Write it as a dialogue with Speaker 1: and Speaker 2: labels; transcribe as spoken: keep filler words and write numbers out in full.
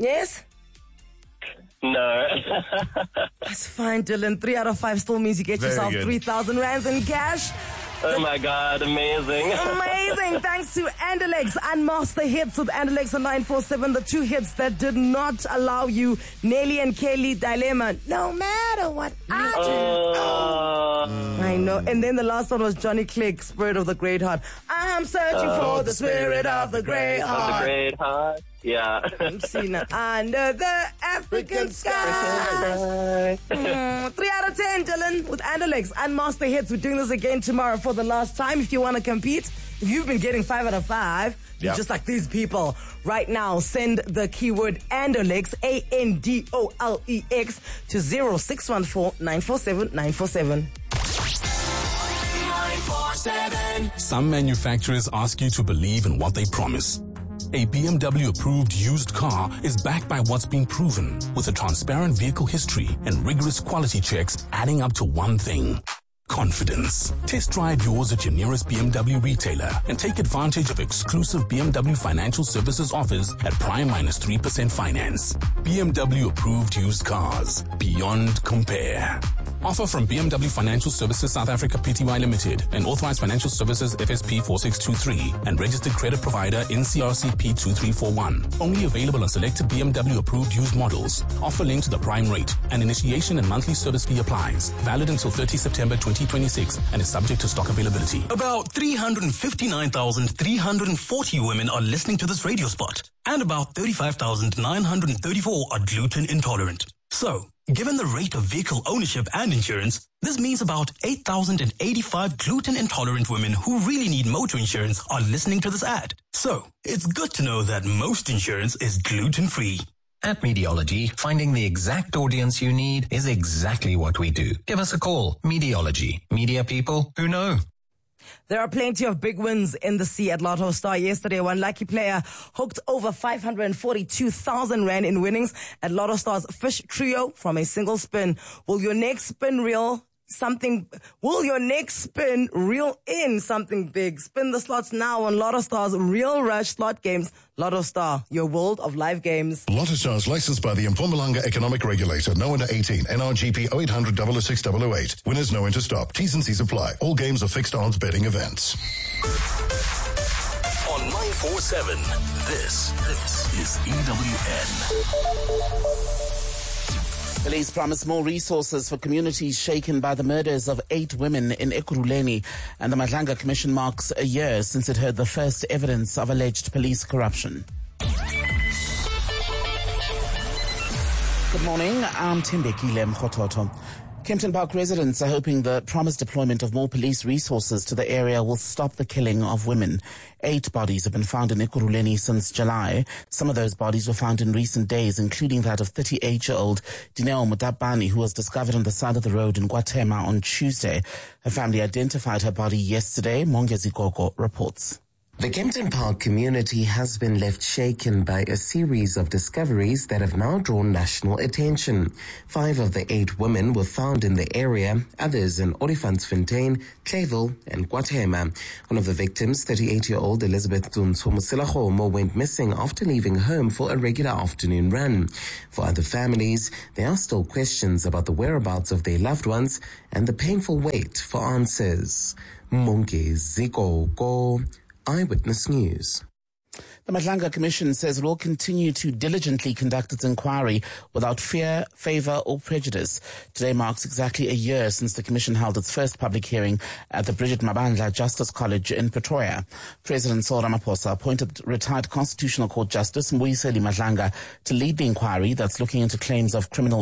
Speaker 1: Yes?
Speaker 2: No.
Speaker 1: That's fine, Dylan. Three out of five still means you get
Speaker 3: Very
Speaker 1: yourself
Speaker 3: good.
Speaker 1: three thousand rands in cash.
Speaker 2: Oh my God, amazing.
Speaker 1: Amazing. Thanks to Andalex and Master Hits with Andalex and nine four seven, the two hits that did not allow you. Nelly and Kelly Dilemma. No matter what I do.
Speaker 2: Oh.
Speaker 1: I know. And then the last one was Johnny Clegg, Spirit of the Great Heart. I'm searching
Speaker 2: Oh,
Speaker 1: for the spirit of the great
Speaker 2: Of
Speaker 1: heart.
Speaker 2: the great heart. Yeah.
Speaker 1: I'm seeing it under the African sky. Mm, three out of ten, Dylan, with Andalex and Master Hits. We're doing this again tomorrow for the last time. If you want to compete, if you've been getting five out of five,
Speaker 3: Yeah.
Speaker 1: just like these people right now, send the keyword Andalex, A N D O L E X, to zero six one four nine four seven nine four seven.
Speaker 4: Some manufacturers ask you to believe in what they promise. A B M W-approved used car is backed by what's been proven, with a transparent vehicle history and rigorous quality checks adding up to one thing: confidence. Test drive yours at your nearest B M W retailer and take advantage of exclusive B M W Financial Services offers at prime minus three percent finance. B M W-approved used cars. Beyond compare. Offer from B M W Financial Services South Africa Pty Limited and Authorized Financial Services F S P four six two three and registered credit provider N C R C P two three four one. Only available on selected B M W approved used models. Offer linked to the prime rate. An initiation and monthly service fee applies. Valid until thirtieth September twenty twenty-six and is subject to stock availability.
Speaker 5: About three hundred fifty-nine thousand three hundred forty women are listening to this radio spot, and about thirty-five thousand nine hundred thirty-four are gluten intolerant. So, given the rate of vehicle ownership and insurance, this means about eight thousand eighty-five gluten-intolerant women who really need motor insurance are listening to this ad. So, it's good to know that most insurance is gluten-free.
Speaker 6: At Mediology, finding the exact audience you need is exactly what we do. Give us a call. Mediology. Media people who know.
Speaker 1: There are plenty of big wins in the sea at Lotto Star. Yesterday, one lucky player hooked over five hundred forty-two thousand rand in winnings at Lotto Star's Fish Trio from a single spin. Will your next spin reel something, will your next spin reel in something big? Spin the slots now on Lotto Star's Real Rush slot games. Lotto Star, your world of live games.
Speaker 7: Lotto Stars licensed by the Mpumalanga Economic Regulator. No under eighteen. N R G P oh eight hundred, double oh six, double oh eight. Winners know when to stop. T's and C's apply. All games are fixed odds betting events.
Speaker 5: On nine four seven, this, this is E W N.
Speaker 8: Police promise more resources for communities shaken by the murders of eight women in Ekurhuleni, and the Madlanga Commission marks a year since it heard the first evidence of alleged police corruption. Good morning, I'm Timbekile Mkhototo. Kempton Park residents are hoping the promised deployment of more police resources to the area will stop the killing of women. Eight bodies have been found in Ekurhuleni since July. Some of those bodies were found in recent days, including that of thirty-eight-year-old Dineo Mutabani, who was discovered on the side of the road in Guatema on Tuesday. Her family identified her body yesterday. Mongezi Gogo reports.
Speaker 9: The Kempton Park community has been left shaken by a series of discoveries that have now drawn national attention. Five of the eight women were found in the area, others in Orifantsfontein, Clayville, and Guatema. One of the victims, thirty-eight-year-old Elizabeth Tuntsumusilahomo, went missing after leaving home for a regular afternoon run. For other families, there are still questions about the whereabouts of their loved ones and the painful wait for answers. Mongezi Gogo, Eyewitness News.
Speaker 8: The Madlanga Commission says it will continue to diligently conduct its inquiry without fear, favour or prejudice. Today marks exactly a year since the Commission held its first public hearing at the Bridget Mabandla Justice College in Pretoria. President Cyril Ramaphosa appointed retired Constitutional Court Justice Mbuyiseni Madlanga to lead the inquiry that's looking into claims of criminal